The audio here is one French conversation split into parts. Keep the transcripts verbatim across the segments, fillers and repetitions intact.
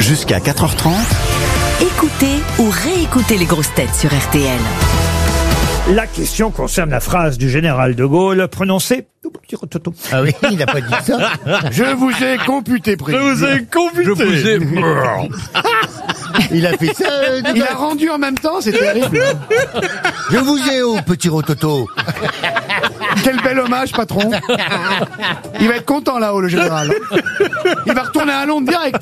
Jusqu'à quatre heures trente. Écoutez ou réécoutez les grosses têtes sur R T L. La question concerne la phrase du général de Gaulle prononcée. Ah oui, il n'a pas dit ça. Je vous ai computé, président. Je vous ai computé. Je vous ai... Il a fait ça. Euh, Il a rendu en même temps, c'est terrible. Je vous ai où, petit rototo? Quel bel hommage, patron. Il va être content là-haut, le général. Il va retourner à Londres direct.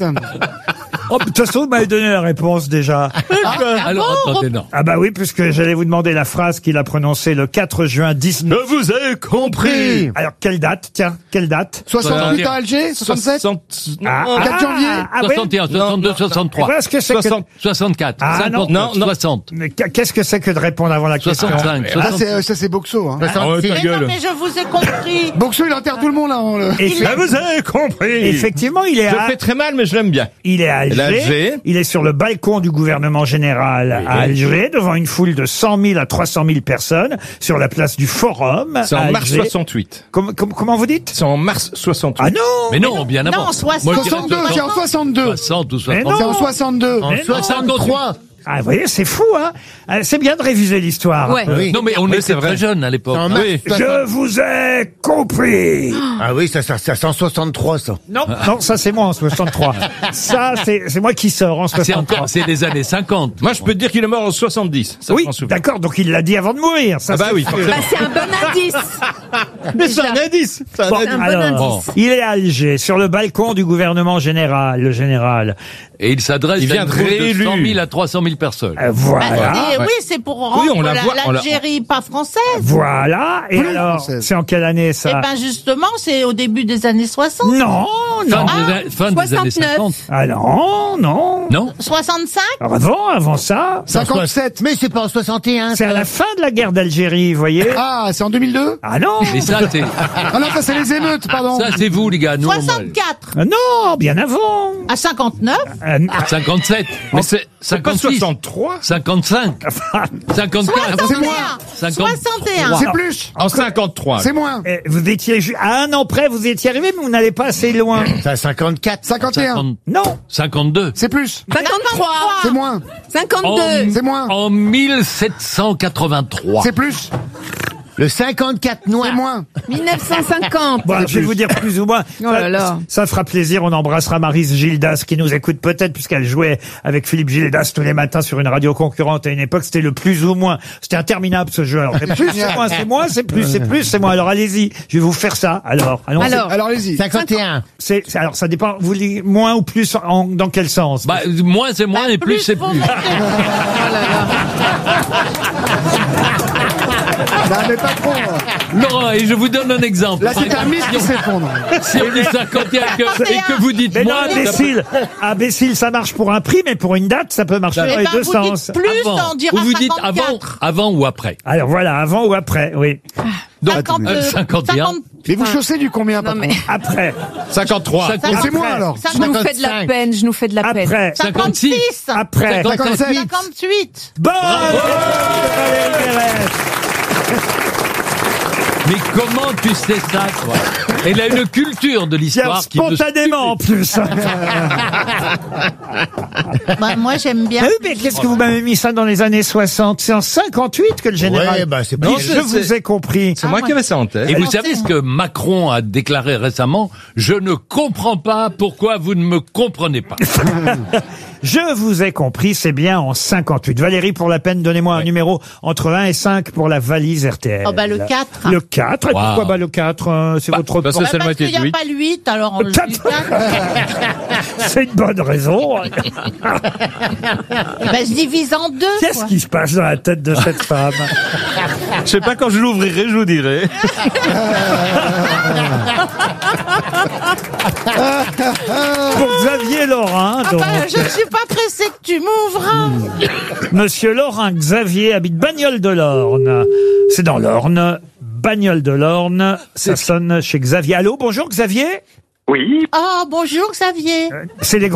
Oh, de toute façon, vous m'avez donné la réponse déjà. Ah, alors, attendez, non. Ah bah oui, puisque j'allais vous demander la phrase qu'il a prononcée le quatre juin dix-neuf. Je vous ai compris. Alors, quelle date? Tiens, quelle date? soixante-huit à Alger, soixante-sept. soixante... Ah, quatre janvier. ah, oui. soixante et un, soixante-deux, soixante-trois. Voilà ce que c'est que... soixante, soixante-quatre, Ah, cinquante, non, non, soixante. Mais qu'est-ce que c'est que de répondre avant la question? soixante-cinq, Ah, soixante... c'est, ça, c'est Boxo. Hein. Ah ouais, ta Mais gueule. non, mais je vous ai compris. Boxo, il enterre tout le monde là. On le... Et Je vous ai compris. effectivement, il est Je à... fais très mal, mais je l'aime bien. Il est à Alger. Alger. Il est sur le balcon du gouvernement général à Alger, devant une foule de cent mille à trois cent mille personnes, sur la place du Forum. C'est à en mars Alger. soixante-huit. Com- com- comment vous dites? C'est en mars soixante-huit. Ah non! Mais non, bien avant. Non, soixante. Moi, je dirais soixante-deux, c'est en soixante-deux. soixante ou Mais soixante. non. C'est en soixante-deux. En Mais non. soixante-trois. Ah, vous voyez, c'est fou, hein? Euh, C'est bien de réviser l'histoire. Ouais. Oui. Non, mais on était très jeunes à l'époque. En mars. Oui. Je vous ai compris. Ah oui, ça, ça, ça c'est en soixante-trois, ça. Non, non, ça c'est moi en soixante-trois. Ça, c'est c'est moi qui sors en Ah, c'est soixante-trois. encore, c'est des années cinquante. Moi, je peux te dire qu'il est mort en soixante-dix. Ça, Oui, je m'en souviens. d'accord, donc il l'a dit avant de mourir. Ça, Ah bah c'est oui, sûr. forcément. Bah, c'est un bon indice. Mais c'est un indice. C'est un Bon, indice. un bon alors, indice. il est à Alger, sur le balcon du gouvernement général, le général. Et il s'adresse Il à vient une de foule de réélu. cent mille à trois cent mille personnes. Euh, Bah, voilà. c'est- oui, c'est pour rendre on la la- voit, on la- l'Algérie pas française. Voilà. Et Plus alors, française. c'est en quelle année Eh ça? ben justement, c'est au début des années soixante. Non, Fin, non. des, fin des années soixante-neuf. cinquante. Ah non, non. Non? soixante-cinq. Alors avant, avant ça, cinquante-sept. Mais c'est pas en soixante et un. c'est à la fin de la guerre d'Algérie, vous voyez. Ah, c'est en deux mille deux. Ah non. Et ça, c'est, Ah non, ça c'est les émeutes, pardon. ça, c'est vous, les gars. Nous, on- soixante-quatre. Ah non, bien avant. À cinquante-neuf. Euh, cinquante-sept. Mais c'est, cinquante-six. soixante-trois. cinquante-cinq. cinquante-quatre. C'est moins. cinquante. soixante et un. C'est plus. En cinquante-trois. C'est moins. eh, vous étiez ju- à un an près, vous étiez arrivé, mais vous n'allez pas assez loin. C'est à cinquante-quatre. cinquante et un. cinquante, Non. cinquante-deux. C'est plus. cinquante-trois. C'est moins. cinquante-deux. C'est moins. En mille sept cent quatre-vingt-trois. C'est plus. Le cinquante-quatre noir. C'est moins. mille neuf cent cinquante. Bon, je vais vous dire plus ou moins. Oh là là. Ça fera plaisir. On embrassera Maryse Gildas qui nous écoute peut-être puisqu'elle jouait avec Philippe Gildas tous les matins sur une radio concurrente à une époque. C'était le plus ou moins. C'était interminable ce jeu. Alors, c'est plus, c'est moins, c'est moins, c'est plus, c'est plus, c'est moins. Alors allez-y. Je vais vous faire ça. Alors, allons. Alors. Alors allez-y. cinquante et un. C'est, c'est- alors ça dépend. Vous voulez moins ou plus en, dans quel sens? Bah, moins c'est moins et plus c'est faut plus. mettre- Non, mais pas trop. Laurent, et je vous donne un exemple. Là, c'est un mythe qui s'effondre. Si on dit cinquante et un que- et que vous dites Mais non, moins, imbécile. Imbécile, ça marche pour un prix, mais pour une date, ça peut marcher Eh dans ben, les deux vous sens. dites plus, avant. on dira Ou vous dites avant, cinquante-quatre. avant ou après. Alors voilà, avant ou après, oui. Donc, cinquante-deux, euh, cinquante et un. cinquante- Mais vous chaussez du combien, Non patron? mais Après, cinquante-trois. cinquante- C'est moins alors. je nous fais de la cinquante-cinq. peine, je nous fais de la peine. après, cinquante-six. cinquante-six. après. cinquante-sept. cinquante-huit. Bonne réponse de Valérie Mérès. Mais comment tu sais ça, toi? Elle a une culture de Tiens, l'histoire qui me spontanément en plus. Bah, moi, j'aime bien. Ah oui, mais qu'est-ce que vous m'avez mis ça dans les années soixante? C'est en cinquante-huit que le général... Ouais, bah, c'est pas- Non, Non, je c'est- vous c'est- ai compris. C'est moi qui avais ça en tête. Et vous savez ce que Macron a déclaré récemment? Je ne comprends pas pourquoi vous ne me comprenez pas. Je vous ai compris, c'est bien en cinquante-huit. Valérie, pour la peine, donnez-moi un numéro entre un et cinq pour la valise R T L. Oh, bah, le quatre. Le quatre. Et Wow. pourquoi bah, le quatre euh, C'est Bah, votre parce temps. que c'est la Parce moitié qu'il de n'y a huit. pas le huit, alors on le dit Quatre. quatre. C'est une bonne raison. Bah, je divise en deux. Qu'est-ce quoi. qui se passe dans la tête de cette femme? Je sais pas, quand je l'ouvrirai, je vous dirai. Pour Xavier Laurin, Ah donc. bah, je ne suis pas pressée que tu m'ouvres. Monsieur Laurin Xavier habite Bagnoles de l'Orne. C'est dans l'Orne. Bagnoles de l'Orne. Ça sonne chez Xavier. Allô, bonjour Xavier? Oh, bonjour Xavier. C'est les